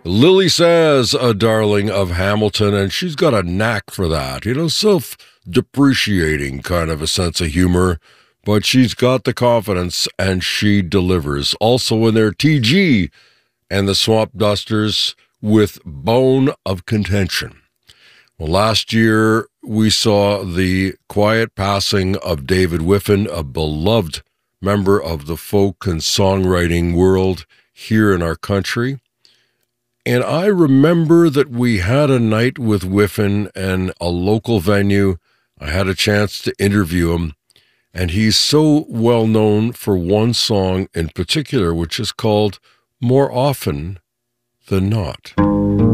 Lily says, a darling of Hamilton, and she's got a knack for that, self depreciating kind of a sense of humor, but she's got the confidence and she delivers. Also in there, TG and the Swamp Dusters with Bone of Contention. Well, last year we saw the quiet passing of David Whiffen, a beloved member of the folk and songwriting world here in our country. And I remember that we had a night with Whiffen and a local venue. I had a chance to interview him, and he's so well known for one song in particular, which is called More Often Than Not.